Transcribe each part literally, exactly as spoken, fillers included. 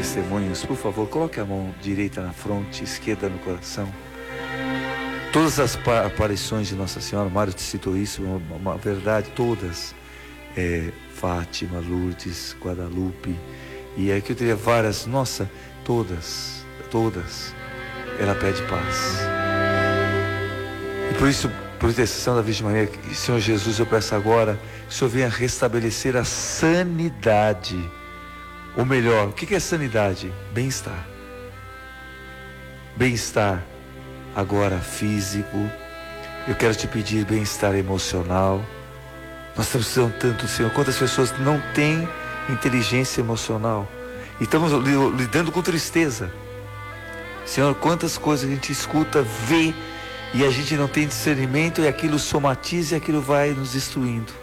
testemunhos, por favor, coloque a mão direita na fronte, esquerda no coração. Todas as aparições de Nossa Senhora, Mário te citou isso, uma, uma verdade, todas. É, Fátima, Lourdes, Guadalupe, e aqui eu teria várias, nossa, todas, todas, ela pede paz. E por isso, por intercessão da Virgem Maria, Senhor Jesus, eu peço agora que o Senhor venha restabelecer a sanidade. Ou melhor, o que é sanidade? Bem-estar. Bem-estar agora físico. Eu quero te pedir bem-estar emocional. Nós estamos precisando tanto, Senhor. Quantas pessoas não têm inteligência emocional e estamos lidando com tristeza. Senhor, quantas coisas a gente escuta, vê, e a gente não tem discernimento, e aquilo somatiza e aquilo vai nos destruindo.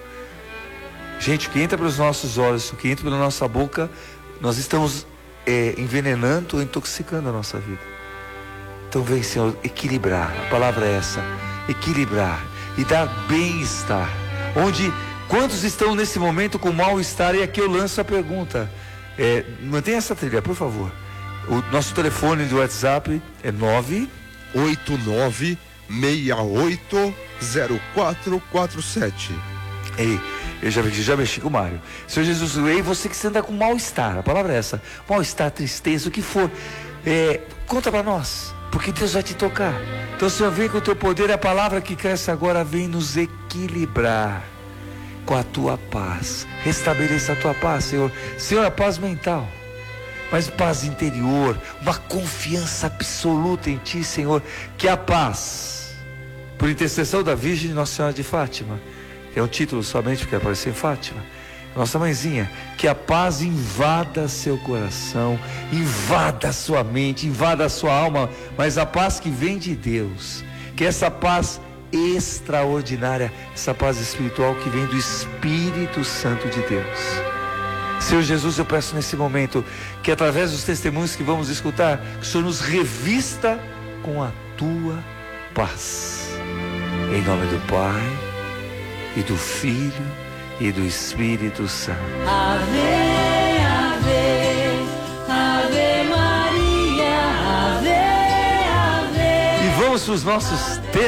Gente, o que entra pelos nossos olhos, o que entra pela nossa boca, nós estamos é, envenenando ou intoxicando a nossa vida. Então vem, Senhor, equilibrar, a palavra é essa, equilibrar e dar bem-estar. Onde, quantos estão nesse momento com mal-estar? E aqui eu lanço a pergunta, é, mantenha essa trilha, por favor. O nosso telefone do WhatsApp é nove oito nove seis oito zero quatro quatro sete. Ei, eu já, já mexi com o Mário. Senhor Jesus, ei, você que anda com mal-estar, a palavra é essa, mal-estar, tristeza, o que for, é, conta para nós, porque Deus vai te tocar. Então, Senhor, vem com o teu poder, a palavra que cresce agora vem nos equilibrar com a tua paz. Restabeleça a tua paz, Senhor. Senhor, a paz mental, mas paz interior, uma confiança absoluta em ti, Senhor, que a paz, por intercessão da Virgem Nossa Senhora de Fátima, é um título somente porque apareceu em Fátima, nossa mãezinha, que a paz invada seu coração, invada sua mente, invada a sua alma, mas a paz que vem de Deus, que essa paz extraordinária, essa paz espiritual que vem do Espírito Santo de Deus. Senhor Jesus, eu peço nesse momento que através dos testemunhos que vamos escutar, que o Senhor nos revista com a tua paz. Em nome do Pai e do Filho e do Espírito Santo. Ave, ave, ave Maria, ave, ave. E vamos para os nossos testemunhos.